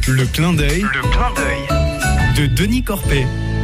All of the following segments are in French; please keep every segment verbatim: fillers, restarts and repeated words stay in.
Le clin d'œil. Le clin d'œil. De Denis Corpet.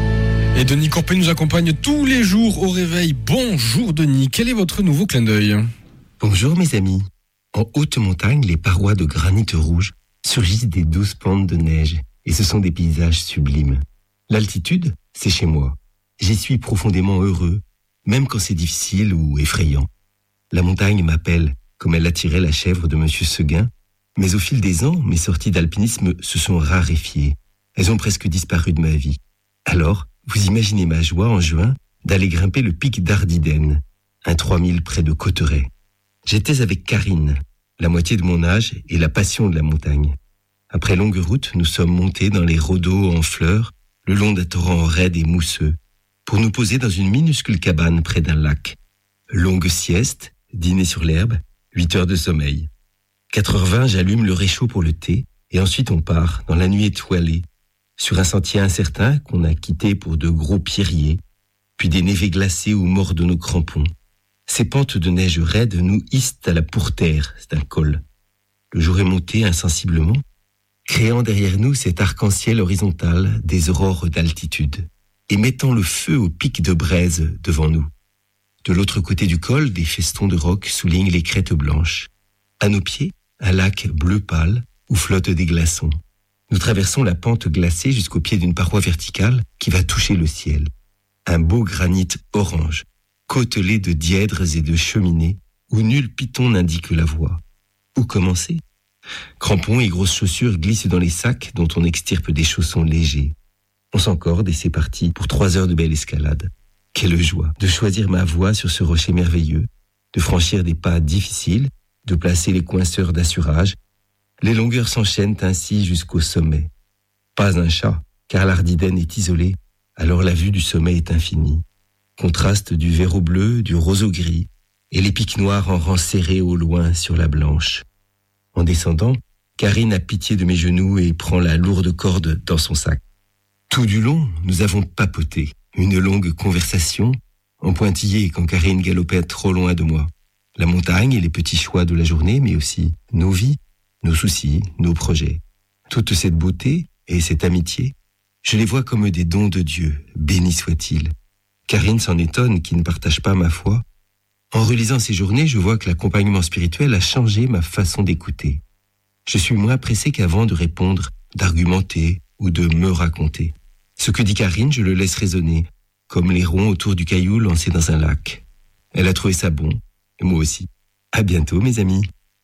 Et Denis Corpet nous accompagne tous les jours au réveil. Bonjour Denis, quel est votre nouveau clin d'œil ? Bonjour mes amis. En haute montagne, les parois de granit rouge surgissent des douces pentes de neige et ce sont des paysages sublimes. L'altitude, c'est chez moi. J'y suis profondément heureux, même quand c'est difficile ou effrayant. La montagne m'appelle, comme elle attirait la chèvre de Monsieur Seguin, mais au fil des ans, mes sorties d'alpinisme se sont raréfiées. Elles ont presque disparu de ma vie. Alors, vous imaginez ma joie en juin d'aller grimper le pic d'Ardiden, un trois mille près de Cauterets. J'étais avec Karine, la moitié de mon âge et la passion de la montagne. Après longue route, nous sommes montés dans les rhodos en fleurs, le long d'un torrent raide et mousseux, pour nous poser dans une minuscule cabane près d'un lac. Longue sieste, dîner sur l'herbe, huit heures de sommeil. quatre heures vingt, j'allume le réchaud pour le thé, et ensuite on part, dans la nuit étoilée, sur un sentier incertain qu'on a quitté pour de gros pierriers, puis des névés glacés où mordent nos crampons. Ces pentes de neige raide nous hissent à la pourterre, c'est un col. Le jour est monté insensiblement, créant derrière nous cet arc-en-ciel horizontal des aurores d'altitude, et mettant le feu au pic de braise devant nous. De l'autre côté du col, des festons de roc soulignent les crêtes blanches. À nos pieds, un lac bleu pâle où flottent des glaçons. Nous traversons la pente glacée jusqu'au pied d'une paroi verticale qui va toucher le ciel. Un beau granit orange, côtelé de dièdres et de cheminées, où nul piton n'indique la voie. Où commencer ? Crampons et grosses chaussures glissent dans les sacs dont on extirpe des chaussons légers. On s'encorde et c'est parti pour trois heures de belle escalade. Quelle joie de choisir ma voie sur ce rocher merveilleux, de franchir des pas difficiles, de placer les coinceurs d'assurage. Les longueurs s'enchaînent ainsi jusqu'au sommet. Pas un chat, car l'Ardiden est isolé, alors la vue du sommet est infinie. Contraste du vert au bleu, du rose au gris, et les pics noirs en rang serré au loin sur la blanche. En descendant, Karine a pitié de mes genoux et prend la lourde corde dans son sac. Tout du long, nous avons papoté, une longue conversation, en pointillé quand Karine galopait trop loin de moi. La montagne et les petits choix de la journée, mais aussi nos vies, nos soucis, nos projets. Toute cette beauté et cette amitié, je les vois comme des dons de Dieu, béni soit-il. Karine s'en étonne qui ne partage pas ma foi. En relisant ces journées, je vois que l'accompagnement spirituel a changé ma façon d'écouter. Je suis moins pressé qu'avant de répondre, d'argumenter ou de me raconter. Ce que dit Karine, je le laisse résonner, comme les ronds autour du caillou lancé dans un lac. Elle a trouvé ça bon, et moi aussi. À bientôt, mes amis.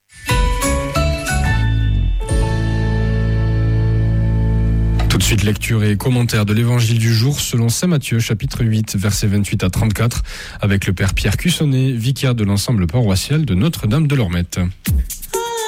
Tout de suite, lecture et commentaire de l'évangile du jour selon saint Matthieu, chapitre huit, versets vingt-huit à trente-quatre, avec le père Pierre Cussonnet, vicaire de l'ensemble paroissial de Notre-Dame de Lormette.